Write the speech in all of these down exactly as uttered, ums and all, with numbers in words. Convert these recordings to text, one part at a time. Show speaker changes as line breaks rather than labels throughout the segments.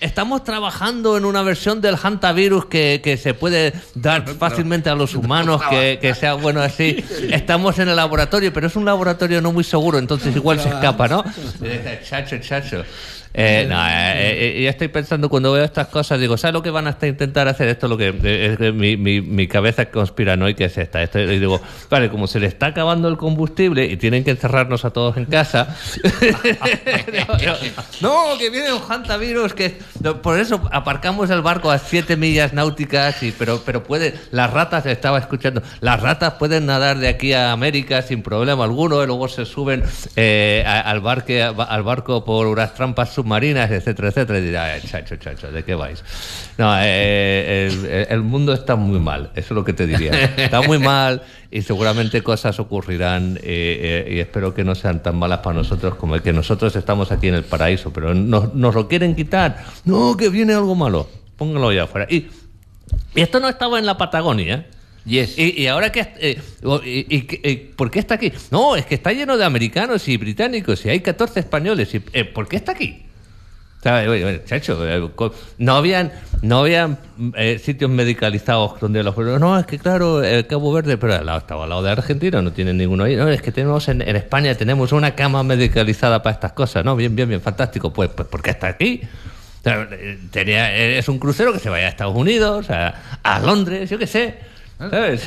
estamos trabajando en una versión del hantavirus que, que se puede dar fácilmente a los humanos, que, que sea bueno así. Estamos en el laboratorio, pero es un laboratorio no muy seguro, entonces igual se escapa, ¿no? Chacho, chacho. Eh, no, eh, eh, ya estoy pensando cuando veo estas cosas, digo, ¿sabes lo que van a intentar hacer? Esto es lo que eh, eh, mi, mi, mi cabeza conspiranoica es esta. Esto, y digo, vale, como se le está acabando el combustible y tienen que encerrarnos a todos en casa. no, no, no, que viene un hantavirus, que no, por eso aparcamos el barco a siete millas náuticas, y, pero, pero puede, las ratas, estaba escuchando, las ratas pueden nadar de aquí a América sin problema alguno, y luego se suben eh, al, barque, al barco por unas trampas submarinas, etcétera, etcétera, y dirá, chacho, chacho, ¿de qué vais? No, eh, el, el mundo está muy mal, eso es lo que te diría. Está muy mal y seguramente cosas ocurrirán, eh, eh, y espero que no sean tan malas para nosotros como el que nosotros estamos aquí en el paraíso, pero nos, nos lo quieren quitar. No, que viene algo malo, póngalo ya afuera. Y, y esto no estaba en la Patagonia,
Yes.
Y, y ahora que eh, y, y, y, ¿por qué está aquí? No, es que está lleno de americanos y británicos y hay catorce españoles. Y, eh, ¿por qué está aquí? O sea, oye, oye, chacho, eh, no habían, no habían eh, sitios medicalizados donde los... No, es que claro, el Cabo Verde, pero al lado, estaba al lado de Argentina, no tienen ninguno ahí. No, es que tenemos en, en España tenemos una cama medicalizada para estas cosas. No, bien, bien, bien, fantástico. Pues, pues ¿por qué está aquí? O sea, tenía, es un crucero que se vaya a Estados Unidos, a, a Londres, yo qué sé. ¿Sabes?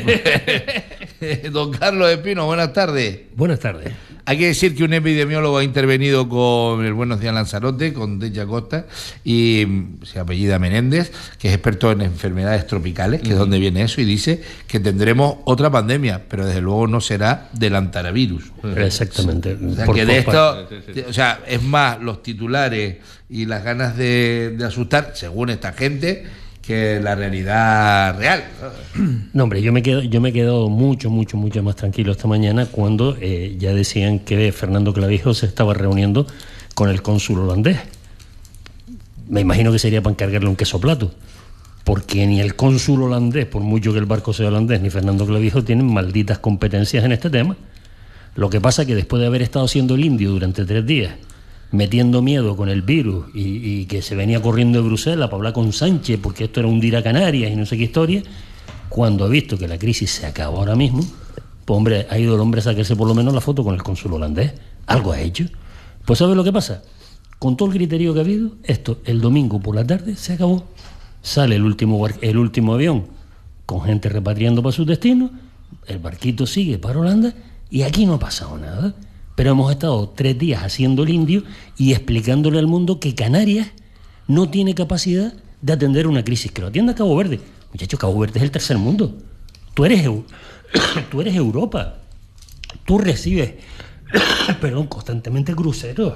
Don Carlos Espino, buenas tardes.
Buenas tardes.
Hay que decir que un epidemiólogo ha intervenido con el Buenos Días Lanzarote, con Deja Costa, y se apellida Menéndez, que es experto en enfermedades tropicales, que uh-huh. es donde viene eso, y dice que tendremos otra pandemia, pero desde luego no será del antaravirus.
Exactamente.
O sea, que de esto, o sea, es más los titulares y las ganas de, de asustar, según esta gente, que la realidad real.
No, hombre, yo me quedo, yo me he quedado mucho, mucho, mucho más tranquilo esta mañana cuando eh, ya decían que Fernando Clavijo se estaba reuniendo con el cónsul holandés. Me imagino que sería para encargarle un queso plato, porque ni el cónsul holandés, por mucho que el barco sea holandés, ni Fernando Clavijo tienen malditas competencias en este tema. Lo que pasa es que después de haber estado siendo el indio durante tres días, metiendo miedo con el virus y, y que se venía corriendo de Bruselas para hablar con Sánchez porque esto era hundir a Canarias y no sé qué historia, cuando ha visto que la crisis se acabó ahora mismo, pues hombre, ha ido el hombre a sacarse por lo menos la foto con el cónsul holandés. Algo ha hecho. Pues ¿sabes lo que pasa? Con todo el criterio que ha habido, esto el domingo por la tarde se acabó. Sale el último, el último avión con gente repatriando para sus destinos, el barquito sigue para Holanda y aquí no ha pasado nada. Pero hemos estado tres días haciendo el indio y explicándole al mundo que Canarias no tiene capacidad de atender una crisis. Que lo atienda Cabo Verde. Muchachos, Cabo Verde es el tercer mundo. Tú eres, tú eres Europa. Tú recibes, perdón, constantemente cruceros.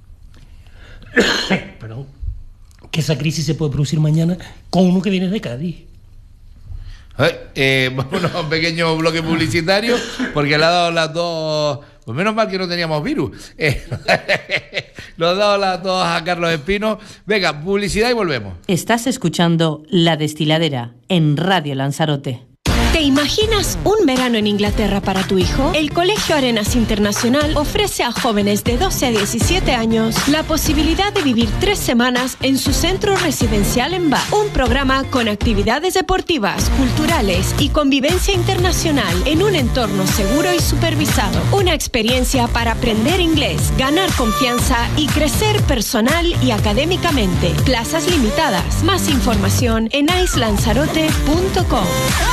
Perdón. Que esa crisis se puede producir mañana con uno que viene de Cádiz.
Eh, eh, vámonos a un pequeño bloque publicitario porque le ha dado las dos... Pues menos mal que no teníamos virus. Eh, Nos ha dado las dos a Carlos Espino. Venga, publicidad y volvemos.
Estás escuchando La Destiladera en Radio Lanzarote.
¿Te imaginas un verano en Inglaterra para tu hijo? El Colegio Arenas Internacional ofrece a jóvenes de doce a diecisiete años la posibilidad de vivir tres semanas en su centro residencial en Bath. Un programa con actividades deportivas, culturales y convivencia internacional en un entorno seguro y supervisado. Una experiencia para aprender inglés, ganar confianza y crecer personal y académicamente. Plazas limitadas. Más información en ice lanzarote punto com.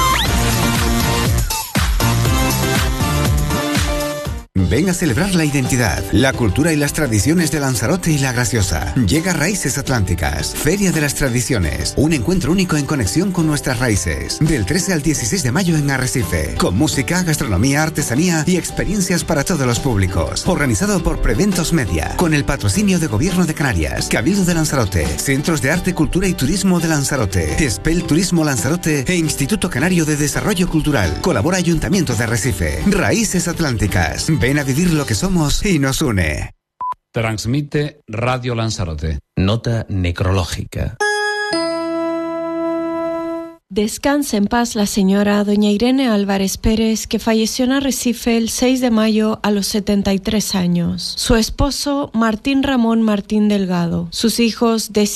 Ven a celebrar la identidad, la cultura y las tradiciones de Lanzarote y La Graciosa. Llega Raíces Atlánticas, Feria de las Tradiciones, un encuentro único en conexión con nuestras raíces. Del trece al dieciséis de mayo en Arrecife, con música, gastronomía, artesanía y experiencias para todos los públicos. Organizado por Preventos Media, con el patrocinio de Gobierno de Canarias, Cabildo de Lanzarote, Centros de Arte, Cultura y Turismo de Lanzarote, Espel Turismo Lanzarote e Instituto Canario de Desarrollo Cultural. Colabora Ayuntamiento de Arrecife. Raíces Atlánticas. Ven a vivir lo que somos y nos une.
Transmite Radio Lanzarote.
Nota necrológica.
Descansa en paz la señora doña Irene Álvarez Pérez, que falleció en Arrecife el seis de mayo a los setenta y tres años. Su esposo, Martín Ramón Martín Delgado. Sus hijos,